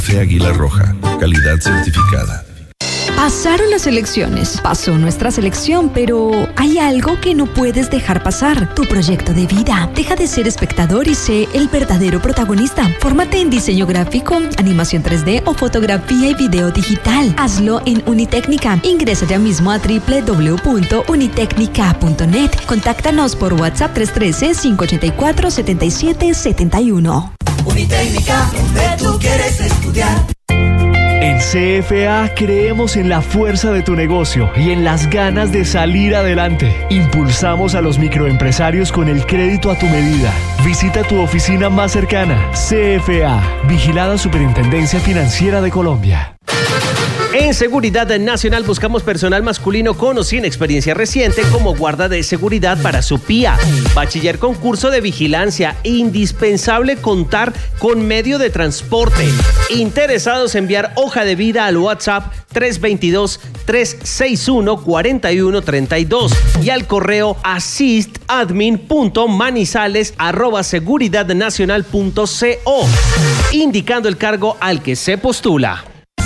Fe Águila Roja, calidad certificada. Pasaron las elecciones, pasó nuestra selección, pero hay algo que no puedes dejar pasar: tu proyecto de vida. Deja de ser espectador y sé el verdadero protagonista. Fórmate en diseño gráfico, animación 3D o fotografía y video digital. Hazlo en Unitécnica. Ingresa ya mismo a www.unitecnica.net. Contáctanos por WhatsApp 313-584-7771. Unitécnica, donde tú quieres estudiar. En CFA creemos en la fuerza de tu negocio y en las ganas de salir adelante. Impulsamos a los microempresarios con el crédito a tu medida. Visita tu oficina más cercana. CFA, Vigilada Superintendencia Financiera de Colombia. En Seguridad Nacional buscamos personal masculino con o sin experiencia reciente como guarda de seguridad para su PIA. Bachiller con curso de vigilancia. Indispensable contar con medio de transporte. Interesados, enviar hoja de vida al WhatsApp 322-361-4132 y al correo assistadmin.manizales@seguridadnacional.co, indicando el cargo al que se postula.